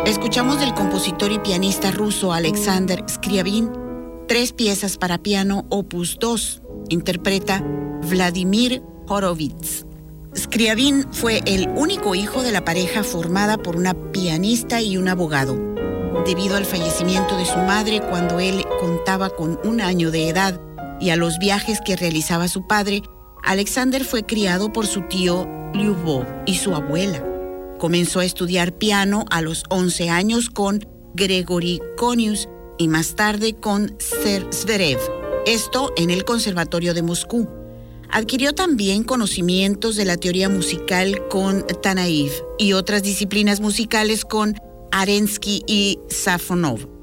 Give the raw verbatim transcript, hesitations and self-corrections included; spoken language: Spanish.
Escuchamos del compositor y pianista ruso Alexander Scriabin, tres piezas para piano opus dos. Interpreta Vladimir Horowitz. Scriabin fue el único hijo de la pareja formada por una pianista y un abogado. Debido al fallecimiento de su madre cuando él contaba con un año de edad y a los viajes que realizaba su padre, Alexander fue criado por su tío Lyubov y su abuela. Comenzó a estudiar piano a los once años con Gregory Konius y más tarde con Serge Zverev, esto en el Conservatorio de Moscú. Adquirió también conocimientos de la teoría musical con Tanaev y otras disciplinas musicales con Arensky y Safonov.